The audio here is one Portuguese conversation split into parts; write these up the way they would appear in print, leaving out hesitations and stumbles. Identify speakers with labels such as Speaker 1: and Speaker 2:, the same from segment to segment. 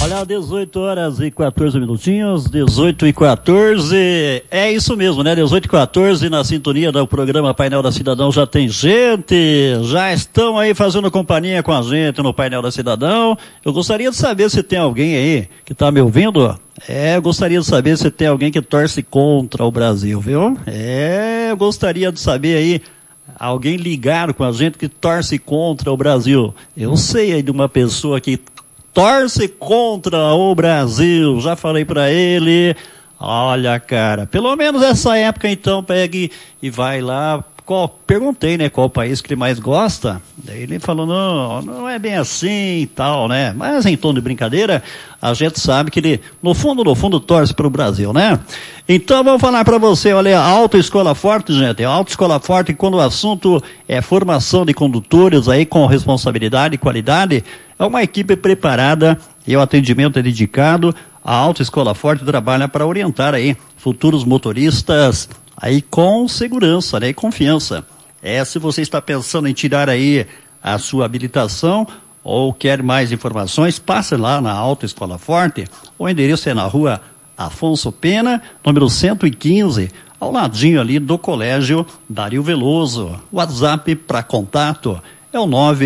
Speaker 1: Olha, 18 horas e 14 minutinhos, 18 e 14, é isso mesmo, né? 18 e 14, na sintonia do programa Painel da Cidadão, já tem gente, já estão aí fazendo companhia com a gente no Painel da Cidadão. Eu gostaria de saber se tem alguém aí que está me ouvindo. Eu gostaria de saber se tem alguém que torce contra o Brasil, viu? Eu gostaria de saber aí, alguém ligado com a gente que torce contra o Brasil. Eu sei aí de uma pessoa que torce contra o Brasil, já falei pra ele, olha cara, pelo menos essa época então pegue e vai lá, perguntei, né, qual país que ele mais gosta, daí ele falou, não é bem assim e tal, né, mas em tom de brincadeira, a gente sabe que ele, no fundo torce pro Brasil, né? Então vamos falar para você, olha, a Autoescola Forte, gente, a Autoescola Forte, quando o assunto é formação de condutores aí com responsabilidade e qualidade, é uma equipe preparada e o atendimento é dedicado. A Autoescola Forte trabalha para orientar aí futuros motoristas aí com segurança, né, e confiança. Se você está pensando em tirar aí a sua habilitação ou quer mais informações, passe lá na Autoescola Forte. O endereço é na rua Afonso Pena, número 115, ao ladinho ali do Colégio Dario Veloso. O WhatsApp para contato é o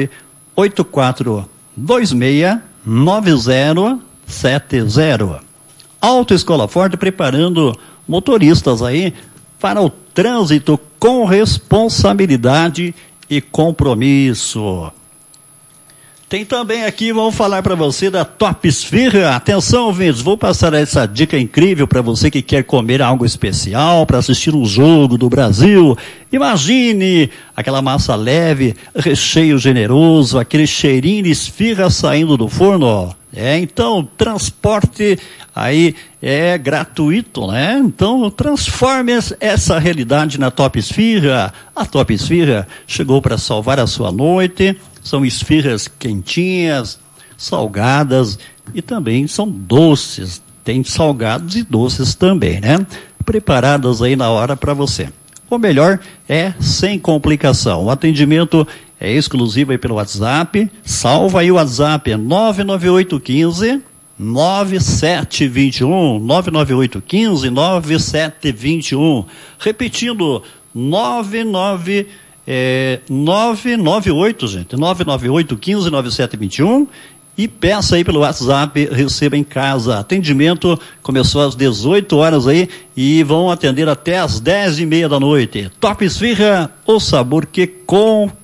Speaker 1: 984269070. Autoescola Forte preparando motoristas aí para o trânsito com responsabilidade e compromisso. Tem também aqui, vamos falar para você da Top Esfirra. Atenção, ouvintes, vou passar essa dica incrível para você que quer comer algo especial, para assistir um jogo do Brasil. Imagine aquela massa leve, recheio generoso, aquele cheirinho de esfirra saindo do forno. Então, transporte aí é gratuito, né? Então, transforme essa realidade na Top Esfirra. A Top Esfirra chegou para salvar a sua noite. São esfirras quentinhas, salgadas e também são doces. Tem salgados e doces também, né? Preparadas aí na hora para você. O melhor é sem complicação. O atendimento é exclusivo aí pelo WhatsApp. Salva aí o WhatsApp, é 99815-9721. 99815-9721. Repetindo, 998, gente, 99815-9721. E peça aí pelo WhatsApp, receba em casa. Atendimento começou às 18 horas aí e vão atender até às 10:30 da noite. Top Esfirra, o sabor que